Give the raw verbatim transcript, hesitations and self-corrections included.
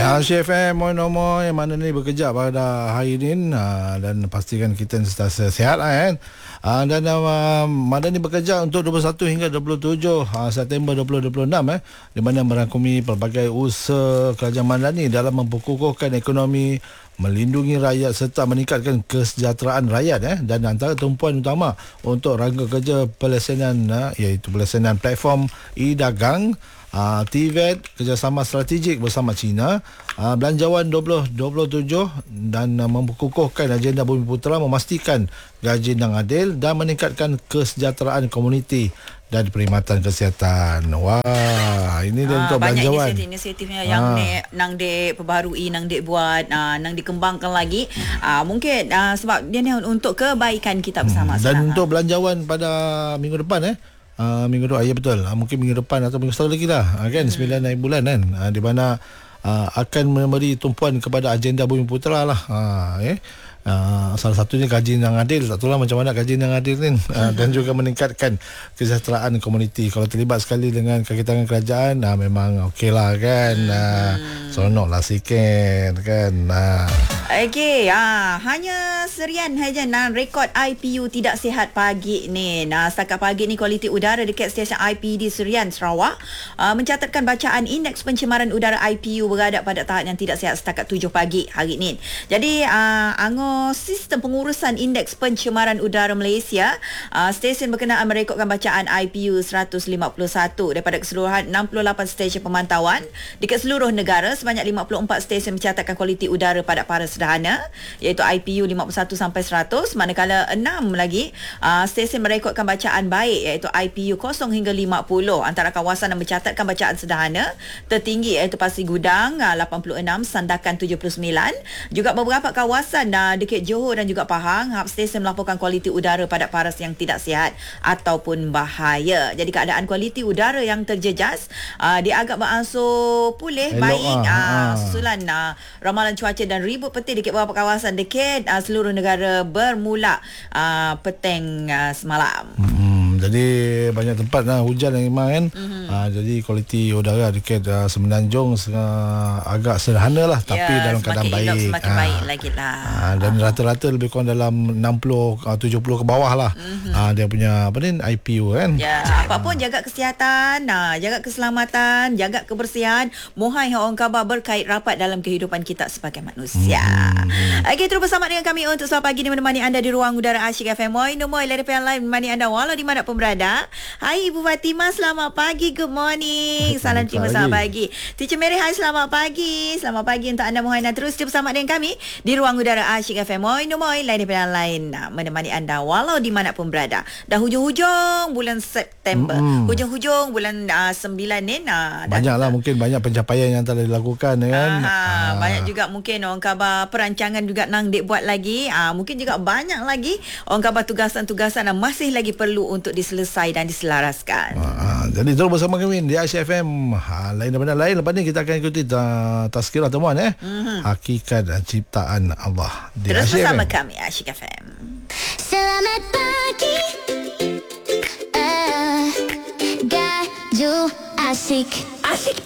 Asyik F M, moi nomor yang mana ni bekerja pada hari ini uh, dan pastikan kita sentiasa sihat kan. Uh, dan uh, mana ni bekerja untuk dua puluh satu hingga dua puluh tujuh uh, September dua ribu dua puluh enam eh, di mana merangkumi pelbagai usaha kerajaan Madani dalam memperkukuhkan ekonomi, melindungi rakyat serta meningkatkan kesejahteraan rakyat eh. Dan antara tumpuan utama untuk rangka kerja pelaksanaan uh, iaitu pelaksanaan platform e-dagang, Uh, T V E T, kerjasama strategik bersama China, uh, Belanjawan dua ribu dua puluh tujuh dan uh, memperkukuhkan agenda Bumiputera, memastikan gaji yang adil dan meningkatkan kesejahteraan komuniti dan perkhidmatan kesihatan. Wah, ini dia ah, untuk banyak belanjawan. Banyak inisiatif-inisiatifnya yang ah. nek, nang dek perbaharui, nang dek buat, ah, nang dikembangkan lagi. Ah, mungkin ah, sebab dia ni untuk kebaikan kita bersama. Hmm. Dan senang, untuk ah. belanjawan pada minggu depan eh. Uh, minggu depan, ya betul. Uh, mungkin minggu depan atau minggu setahun lagi lah. Uh, kan, hmm. sembilan hari bulan kan. Uh, di mana uh, akan memberi tumpuan kepada agenda Bumiputera lah. Uh, eh. Uh, salah satunya gaji yang adil. Tak tahu lah macam mana gaji yang adil ni. Uh, dan juga meningkatkan kesejahteraan komuniti. Kalau terlibat sekali dengan kaki tangan kerajaan, uh, memang okey lah kan. Uh, seronok lah sikit kan. Uh. Okey, ah, hanya serian saja nah, rekod I P U tidak sihat pagi ni. Nah, setakat pagi ni kualiti udara dekat stesen I P D Serian Sarawak uh, mencatatkan bacaan indeks pencemaran udara I P U berada pada tahap yang tidak sihat setakat tujuh pagi hari ni. Jadi, uh, anggota sistem pengurusan indeks pencemaran udara Malaysia, uh, stesen berkenaan merekodkan bacaan I P U seratus lima puluh satu daripada keseluruhan enam puluh lapan stesen pemantauan dekat seluruh negara. Sebanyak lima puluh empat stesen mencatatkan kualiti udara pada paras sederhana, iaitu I P U lima puluh satu sampai seratus, manakala enam lagi uh, stesen merekodkan bacaan baik, iaitu I P U kosong hingga lima puluh. Antara kawasan yang mencatatkan bacaan sederhana tertinggi iaitu Pasir Gudang uh, lapan puluh enam, Sandakan tujuh puluh sembilan. Juga beberapa kawasan uh, dekat Johor dan juga Pahang, hub stesen melaporkan kualiti udara pada paras yang tidak sihat ataupun bahaya. Jadi keadaan kualiti udara yang terjejas uh, dia agak beransur pulih Elok baik ah, uh, susulan uh, ramalan cuaca dan ribut petir dekat beberapa kawasan dekat uh, seluruh negara bermula uh, petang uh, semalam. Hmm, jadi banyak tempat lah hujan yang memang kan. Mm-hmm. Uh, jadi kualiti udara dekat uh, Semenanjung uh, agak sederhana lah, tapi ya, dalam keadaan baik. Elok, semakin uh, baik lagi lah. Uh, dan uh. rata-rata lebih kurang dalam enam puluh tujuh puluh ke bawah lah. Mm-hmm. Uh, dia punya apa ni I P U kan. Ya, apa pun jaga kesihatan, nah, jaga keselamatan, jaga kebersihan. Mohon orang khabar berkait rapat dalam kehidupan kita sebagai manusia. Mm-hmm. Okey, terus bersama dengan kami untuk sore pagi ni menemani anda di ruang udara Asyik F M. Moi nombor Ladipel Live menemani anda walau di mana pun berada. Hai Ibu Fatimah, selamat pagi. Good morning. Salam terima selamat pagi. Teacher Mary, hai selamat pagi. Selamat pagi untuk anda. Mohon anda terus bersama dengan kami di ruang udara Asyik F M. Moi nombor Ladipel Live menemani anda walau di mana pun berada. Dah hujung-hujung bulan September. Mm-hmm. Hujung-hujung bulan uh, sembilan ni. Nah, banyaklah mungkin banyak pencapaian yang telah dilakukan kan. Aha, ah. Banyak juga mungkin orang khabar perancangan juga nang dek buat lagi. Ah, mungkin juga banyak lagi orang khabar tugasan-tugasan yang masih lagi perlu untuk diselesai dan diselaraskan. Ah, jadi terus bersama kami di Asyik F M. Ha, lain daripada lain, lepas ni kita akan ikuti uh, tazkirah temuan eh. Mm-hmm. Hakikat ciptaan Allah di terus Asyik bersama F M. kami Asyik F M. Selamat pagi. Uh, Gaju Asyik. Asyik